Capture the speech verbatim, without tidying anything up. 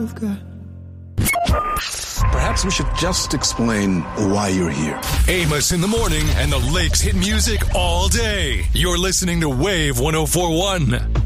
I've got. Perhaps we should just explain why you're here. Amos in the morning and the Lakes hit music all day. You're listening to Wave one oh four one.